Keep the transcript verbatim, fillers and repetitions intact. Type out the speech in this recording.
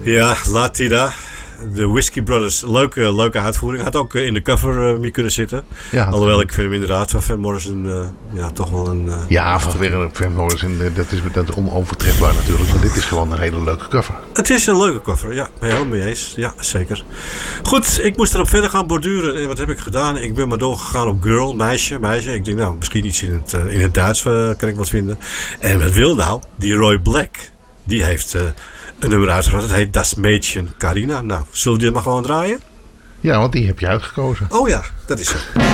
Ja, Latida. De Whiskey Brothers. Leuke, leuke uitvoering. Had ook in de cover uh, mee kunnen zitten. Ja, Alhoewel ik vind hem inderdaad van Van Morrison uh, ja, toch wel een... Uh, ja, van Van Morrison. Dat is, dat is onovertrefbaar natuurlijk. Maar dit is gewoon een hele leuke cover. Het is een leuke cover. Ja, ben je helemaal mee eens. Ja, zeker. Goed, ik moest erop verder gaan borduren. En wat heb ik gedaan? Ik ben maar doorgegaan op girl, meisje, meisje. Ik denk nou, misschien iets in het, uh, in het Duits uh, kan ik wat vinden. En wat wil nou? Die Roy Black. Die heeft... Uh, een nummer uitgebracht. Het heet Das Mädchen Carina. Nou, zullen we dit maar gewoon draaien? Ja, want die heb je uitgekozen. Oh ja, dat is het.